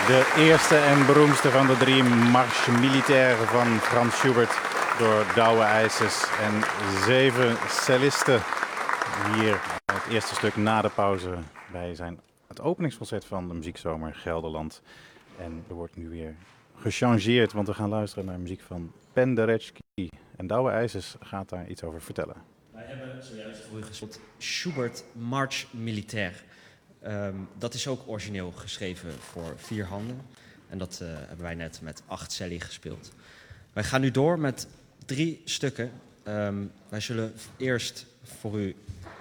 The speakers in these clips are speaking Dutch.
De eerste en beroemdste van de drie Marche Militaire van Franz Schubert door Douwe IJsers en 7 cellisten. Hier het eerste stuk na de pauze bij het openingsconcert van de Muziekzomer Gelderland. En er wordt nu weer gechangeerd, want we gaan luisteren naar muziek van Penderecki. En Douwe IJsers gaat daar iets over vertellen. Wij hebben zojuist voor u gespeeld Schubert Marche Militaire. Dat is ook origineel geschreven voor 4 handen. En dat hebben wij net met 8 celli gespeeld. Wij gaan nu door met 3 stukken. Wij zullen eerst voor u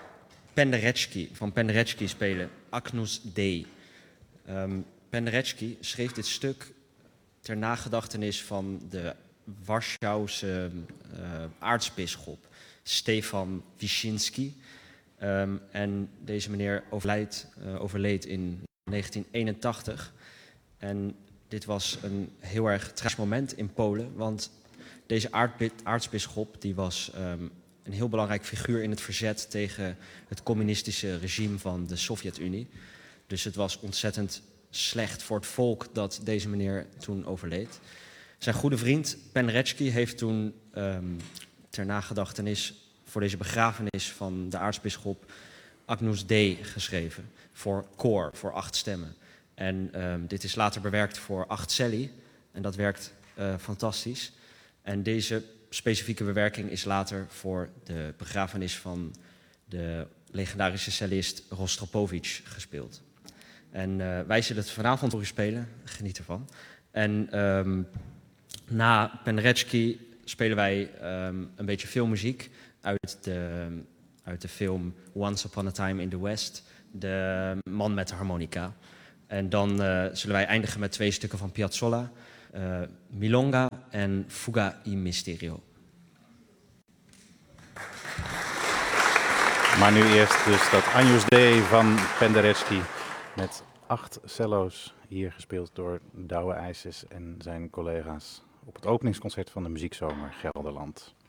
van Penderecki spelen, Agnus Dei. Penderecki schreef dit stuk ter nagedachtenis van de Warschauwse aartsbisschop Stefan Wyszynski. En deze meneer overleed in 1981. En dit was een heel erg tragisch moment in Polen, want deze aartsbisschop die was een heel belangrijk figuur in het verzet tegen het communistische regime van de Sovjet-Unie. Dus het was ontzettend slecht voor het volk dat deze meneer toen overleed. Zijn goede vriend Penderecki heeft toen ter nagedachtenis voor deze begrafenis van de aartsbisschop Agnus Dei geschreven. Voor koor, voor 8 stemmen. En dit is later bewerkt voor 8 celli. En dat werkt fantastisch. En deze specifieke bewerking is later voor de begrafenis van de legendarische cellist Rostropovich gespeeld. En wij zullen het vanavond voor u spelen. Geniet ervan. En na Penderecki spelen wij een beetje filmmuziek uit de film Once Upon a Time in the West. De man met de harmonica. En dan zullen wij eindigen met 2 stukken van Piazzolla. Milonga en Fuga in Misterio. Maar nu eerst dus dat Agnus Dei van Penderecki met 8 cello's, hier gespeeld door Douwe IJsers en zijn collega's op het openingsconcert van de Muziekzomer Gelderland.